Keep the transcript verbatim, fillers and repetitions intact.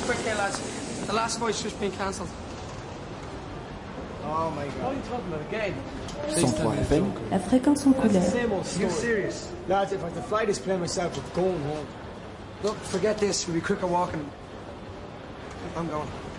quick here, lads. The last fight's just been cancelled. Oh my God. What are you talking about again? cent trois F M. La fréquence en couleur. You're serious? Lads, if I have to fly this plane myself, we're going home. Look, forget this. We'll be quicker walking. I'm going.